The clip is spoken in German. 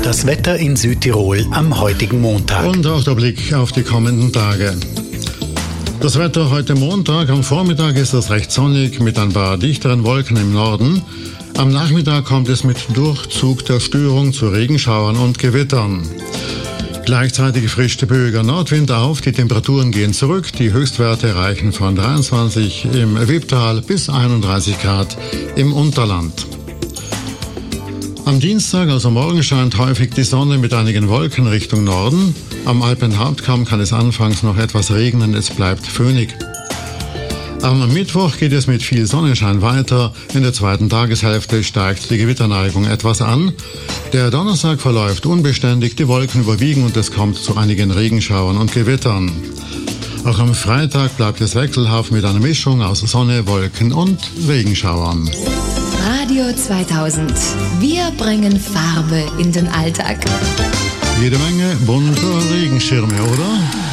das Wetter in Südtirol am heutigen Montag. Und auch der Blick auf die kommenden Tage. Das Wetter heute Montag, am Vormittag ist es recht sonnig mit ein paar dichteren Wolken im Norden. Am Nachmittag kommt es mit Durchzug der Störung zu Regenschauern und Gewittern. Gleichzeitig frischt böiger Nordwind auf, die Temperaturen gehen zurück, die Höchstwerte reichen von 23 im Wipptal bis 31 Grad im Unterland. Am Dienstag, also morgen, scheint häufig die Sonne mit einigen Wolken Richtung Norden. Am Alpenhauptkamm kann es anfangs noch etwas regnen, es bleibt föhnig. Am Mittwoch geht es mit viel Sonnenschein weiter. In der zweiten Tageshälfte steigt die Gewitterneigung etwas an. Der Donnerstag verläuft unbeständig, die Wolken überwiegen und es kommt zu einigen Regenschauern und Gewittern. Auch am Freitag bleibt es wechselhaft mit einer Mischung aus Sonne, Wolken und Regenschauern. Radio 2000. Wir bringen Farbe in den Alltag. Jede Menge bunter Regenschirme, oder?